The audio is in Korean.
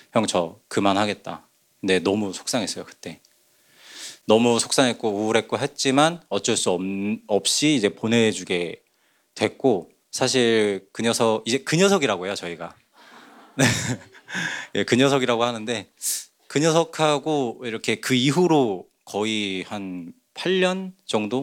형 저 그만하겠다. 근데 너무 속상했어요 그때. 너무 속상했고 우울했고 했지만 어쩔 수 없이 이제 보내주게 됐고 사실 그 녀석 이제 그 녀석이라고 해요 저희가. 예, 그 녀석이라고 하는데 그 녀석하고 이렇게 그 이후로 거의 한 8년 정도